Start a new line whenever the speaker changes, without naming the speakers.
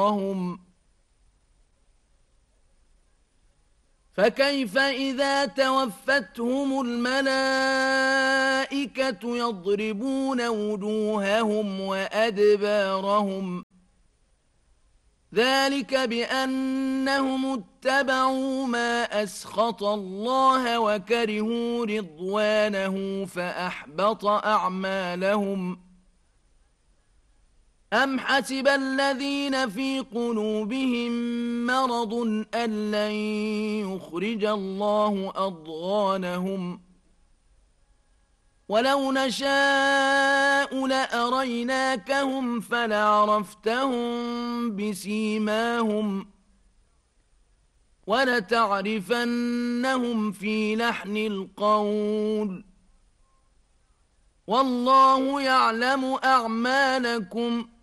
فكيف إذا توفتهم الملائكة يضربون وجوههم وأدبارهم ذلك بأنهم اتبعوا ما أسخط الله وكرهوا رضوانه فأحبط أعمالهم أم حسب الذين في قلوبهم مرض أن لن يخرج الله أضغانهم ولو نشاء لأريناكهم فلعرفتهم بسيماهم ولتعرفنهم في لحن القول والله يعلم أعمالكم